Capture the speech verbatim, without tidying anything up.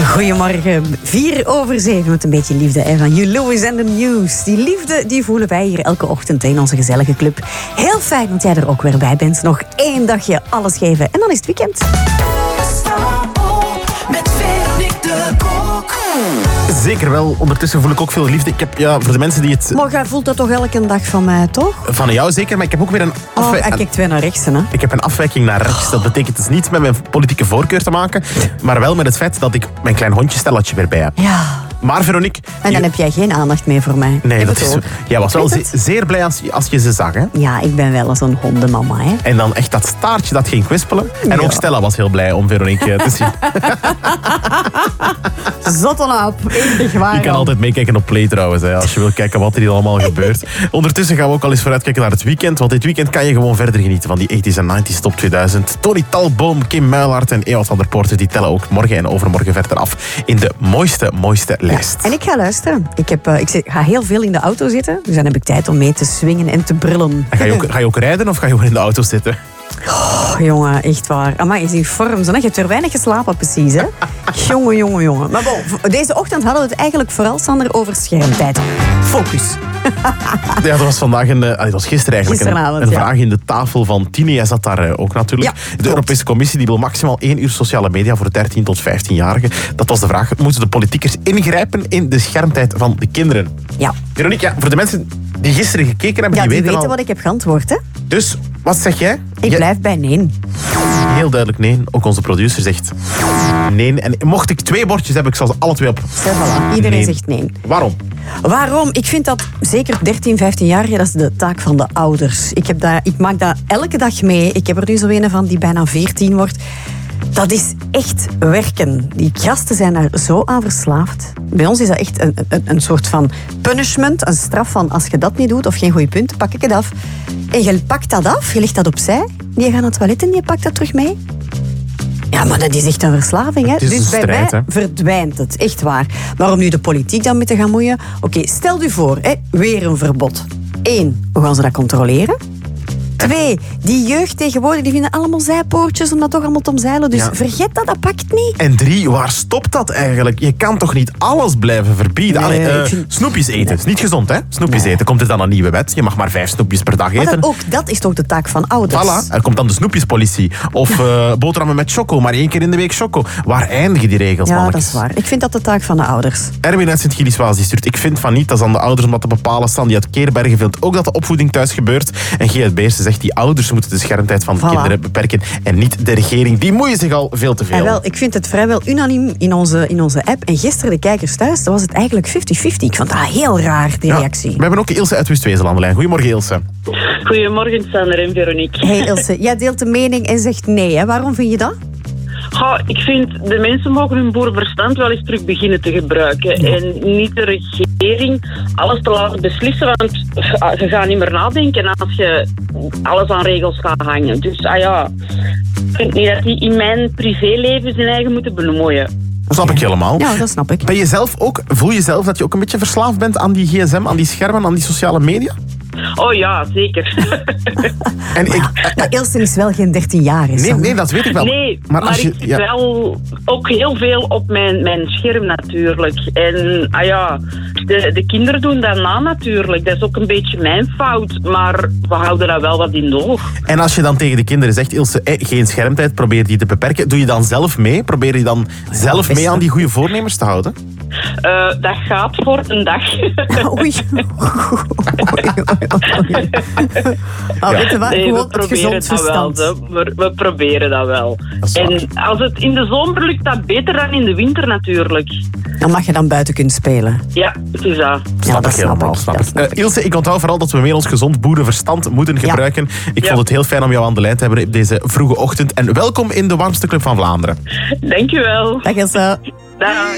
Goedemorgen, vier over zeven met een beetje liefde hè, van Hugh Lewis en The News. Die liefde die voelen wij hier elke ochtend in onze gezellige club. Heel fijn dat jij er ook weer bij bent. Nog één dagje alles geven en dan is het weekend. Met Veronique de Kok. Zeker wel. Ondertussen voel ik ook veel liefde. Ik heb, ja, voor de mensen die het... Maar jij voelt dat toch elke dag van mij, toch? Van jou zeker, maar ik heb ook weer een Oh, afwijking. ik kijk twee naar rechts, hè? Ik heb een afwijking naar rechts. Dat betekent dus niets met mijn politieke voorkeur te maken, maar wel met het feit dat ik mijn klein hondje Stelletje weer bij heb. Ja. Maar Veronique... En dan je- heb jij geen aandacht meer voor mij. Nee, Ik dat is bedoel, zo. Jij was wel weet ze- het? zeer blij als, je- als je ze zag, hè? Ja, ik ben wel zo'n hondenmama, hè? En dan echt dat staartje dat ging kwispelen. En Ja. ook Stella was heel blij om Veronique te zien. Zotten op, echt waar. Je kan altijd meekijken op Play trouwens, hè, als je wil kijken wat er hier allemaal gebeurt. Ondertussen gaan we ook al eens vooruitkijken naar het weekend. Want dit weekend kan je gewoon verder genieten van die tachtiger en negentiger top tweeduizend. Tony Talboom, Kim Muilhart en Ewout van der Poorten die tellen ook morgen en overmorgen verder af in de mooiste, mooiste lijst. En ik ga luisteren. Ik, heb, uh, ik zit, ga heel veel in de auto zitten. Dus dan heb ik tijd om mee te swingen en te brullen. En ga, je ook, ga je ook rijden of ga je gewoon in de auto zitten? Oh, jongen, echt waar. Amai, is in vorm. Zo, je hebt er weinig geslapen, precies, hè? jongen, jongen, jongen. Maar bon, deze ochtend hadden we het eigenlijk vooral, Sander, over schermtijd. Focus. Ja, dat was vandaag een... Uh, dat was gisteren eigenlijk een, Gisteravond, een ja. vraag in de tafel van Tine. Jij zat daar uh, ook natuurlijk. Ja, de klopt. Europese Commissie die wil maximaal één uur sociale media voor dertien tot vijftien-jarigen. Dat was de vraag. Moeten de politiekers ingrijpen in de schermtijd van de kinderen? Ja, Veronique, ja, voor de mensen die gisteren gekeken hebben, ja die die weten weten al... wat ik heb geantwoord, hè? Dus, wat zeg jij? Ik Ja, blijf bij nee. heel duidelijk nee. Ook onze producer zegt nee. En mocht ik twee bordjes hebben, ik zal ze alle twee op. Zo, voilà. Iedereen Nee. zegt nee. Waarom? Waarom? Ik vind dat zeker dertien, vijftien-jarigen, dat is de taak van de ouders. Ik, heb dat, ik maak dat elke dag mee. Ik heb er nu zo een van die bijna veertien wordt. Dat is echt werken. Die gasten zijn daar zo aan verslaafd. Bij ons is dat echt een, een, een soort van punishment, een straf van als je dat niet doet of geen goede punten, pak ik het af. En je pakt dat af, je legt dat opzij, die gaat naar het toilet en die pakt dat terug mee. Ja, maar dat is echt een verslaving, hè? Het is Dus een bij strijd, mij hè? verdwijnt het, echt waar. Maar om nu de politiek dan mee te gaan moeien... Oké, stel u voor, hè, weer een verbod. Eén, hoe gaan ze dat controleren? Twee, die jeugd tegenwoordig die vinden allemaal zijpoortjes om dat toch allemaal te omzeilen. Dus Ja. vergeet dat, dat pakt niet. En drie, waar stopt dat eigenlijk? Je kan toch niet alles blijven verbieden? Nee, Allee, eh, ik vind- Snoepjes eten, is niet gezond, hè? Snoepjes Nee. eten, komt er dan een nieuwe wet? Je mag maar vijf snoepjes per dag Maar eten. dat, ook dat is toch de taak van ouders? Voilà, er komt dan de snoepjespolitie. Of eh, boterhammen met choco, maar één keer in de week choco. Waar eindigen die regels, Ja, dat mannetjes? is waar. Ik vind dat de taak van de ouders. Erwin uit Sint-Gilles-Waas die stuurt. Ik vind van niet, dat is aan de ouders om dat te bepalen. Sandy uit Keerbergen vindt ook dat de opvoeding thuis gebeurt. En G. uit Beersen zegt, die ouders moeten de schermtijd van de Voilà. kinderen beperken. En niet de regering. Die moeien zich al veel te veel. En wel, ik vind het vrijwel unaniem in onze, in onze app. En gisteren de kijkers thuis, dan was het eigenlijk vijftig-vijftig. Ik vond dat heel raar, die Ja, reactie. we hebben ook Ilse uit Wustwezel aan de lijn. Goedemorgen, Ilse. Goedemorgen, Sander en Veronique. Hey Ilse, jij deelt de mening en zegt nee, hè? Waarom vind je dat? Goh, ik vind, de mensen mogen hun boerenverstand wel eens terug beginnen te gebruiken. En niet de regering alles te laten beslissen, want je gaat niet meer nadenken als je alles aan regels gaat hangen. Dus ah ja, ik vind niet dat die in mijn privéleven zijn eigen moeten bemoeien. Dat snap ik helemaal. Ja, dat snap ik. Ben je zelf ook, voel je zelf dat je ook een beetje verslaafd bent aan die gsm, aan die schermen, aan die sociale media? Oh ja, zeker. En ik, Maar Ilse is wel geen dertien jaar. Is nee, nee, dat weet ik wel. Nee, maar, als je, ik zit ja, wel ook heel veel op mijn, mijn scherm natuurlijk. En ah ja, de, de kinderen doen dat na natuurlijk. Dat is ook een beetje mijn fout, maar we houden dat wel wat in de oog. En als je dan tegen de kinderen zegt, Ilse, eh, geen schermtijd, probeer die te beperken. Doe je dan zelf mee? Probeer je dan zelf best mee aan wel. die goede voornemens te houden? Uh, dat gaat voor een dag. Oei. Oh, weet je wat? Nee, we Gewoon het proberen gezond dat wel. verstand. Zo. We, we proberen dat wel. Dat is En als het in de zomer lukt, dat beter dan in de winter natuurlijk. Dan mag je dan buiten kunnen spelen. Ja, het is dat. Snap dat ik snap helemaal. ik, Snap dat ik. snap Eh, Ilse, ik onthoud vooral dat we meer ons gezond boerenverstand moeten gebruiken. Ik Ja. vond het heel fijn om jou aan de lijn te hebben op deze vroege ochtend. En welkom in de warmste club van Vlaanderen. Dankjewel. Dag Ilse. Dag.